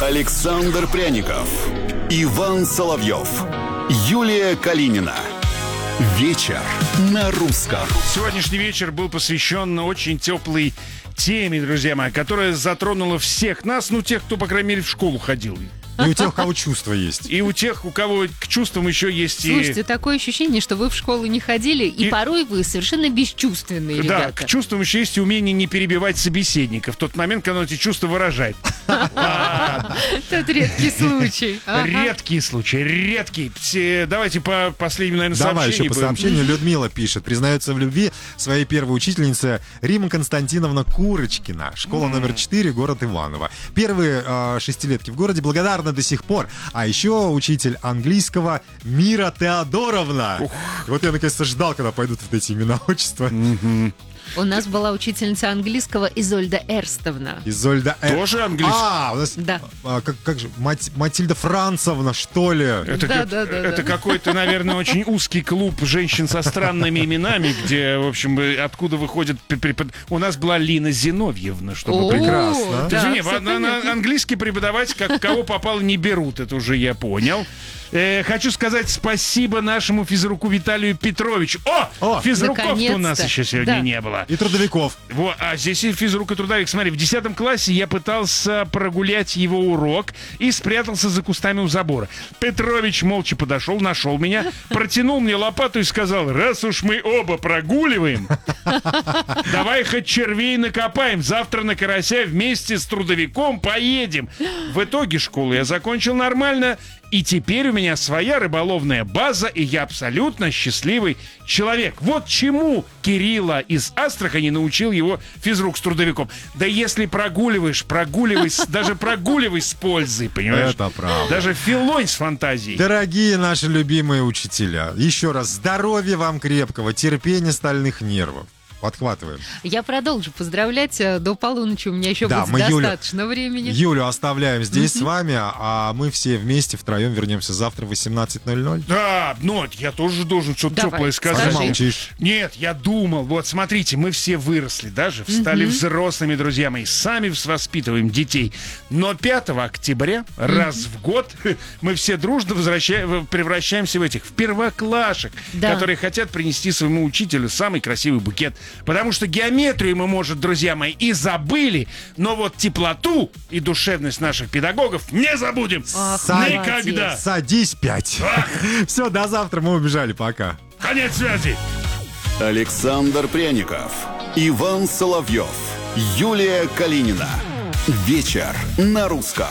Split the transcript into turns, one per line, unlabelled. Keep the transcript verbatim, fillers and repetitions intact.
Александр Пряников, Иван Соловьев, Юлия Калинина. Вечер на русском.
Сегодняшний вечер был посвящен очень теплой теме, друзья мои, которая затронула всех нас, ну, тех, кто, по крайней мере, в школу ходил.
И у тех, у кого чувства есть.
И у тех, у кого к чувствам еще есть.
Слушайте,
и...
такое ощущение, что вы в школу не ходили, и, и... порой вы совершенно бесчувственные,
да,
ребята.
Да, к чувствам еще есть и умение не перебивать собеседника в тот момент, когда он эти чувства выражает.
Это редкий случай.
Редкий случай, редкий. Давайте по последнему, наверное,
сообщению. Давай еще по
будем.
сообщению. Людмила пишет. Признается в любви своей первой учительнице Рима Константиновна Курочкина. Школа номер четыре, город Иваново. Первые э, шестилетки в городе, благодарна до сих пор. А еще учитель английского Мира Теодоровна. Ух. Вот я наконец-то ждал, когда пойдут вот эти имена, отчества.
Mm-hmm.
У нас была учительница английского Изольда Эрстовна.
Изольда Эрстовна.
Тоже английский?
А, у нас...
Да.
А, как, как же? Мат... Матильда Францевна, что ли?
Это,
да,
как,
да, да,
это
да.
какой-то, наверное, очень узкий клуб женщин со странными именами, где, в общем, откуда выходит... У нас была Лина Зиновьевна, чтобы...
О,
прекрасно.
да,
Извини, английский преподавать, как кого попало, не берут, это уже я понял. Э, хочу сказать спасибо нашему физруку Виталию Петровичу. О, О физруков-то у нас еще сегодня да. не было.
И трудовиков.
Вот, а здесь и физрук, и трудовик. Смотри, в десятом классе я пытался прогулять его урок и спрятался за кустами у забора. Петрович молча подошел, нашел меня, протянул мне лопату и сказал: раз уж мы оба прогуливаем, давай хоть червей накопаем. Завтра на карася вместе с трудовиком поедем. В итоге школу я закончил нормально. И теперь у меня своя рыболовная база, и я абсолютно счастливый человек. Вот чему Кирилла из Астрахани научил его физрук с трудовиком. Да если прогуливаешь, прогуливай, даже прогуливай с пользой, понимаешь?
Это правда.
Даже филонь с фантазией.
Дорогие наши любимые учителя, еще раз здоровья вам крепкого, терпения, стальных нервов. Подхватываем. Я
продолжу поздравлять. До полуночи у меня еще
да,
будет
мы
достаточно
Юлю,
времени.
Юлю оставляем здесь mm-hmm. с вами, а мы все вместе втроем вернемся завтра в восемнадцать ноль ноль.
Да, но я тоже должен что-то
Давай,
теплое сказать.
Молчишь.
Нет, я думал, вот смотрите, мы все выросли, даже стали mm-hmm. взрослыми, друзья мои, сами воспитываем детей. Но пятого октября mm-hmm. раз в год мы все дружно возвращаем, превращаемся в этих, в первоклашек, да. которые хотят принести своему учителю самый красивый букет. Потому что геометрию мы, может, друзья мои, и забыли, но вот теплоту и душевность наших педагогов не забудем.
Ах,
никогда.
Молодец. Садись пять. Все, до завтра, мы убежали, пока.
Конец связи.
Александр Пряников, Иван Соловьев, Юлия Калинина. Вечер на русском.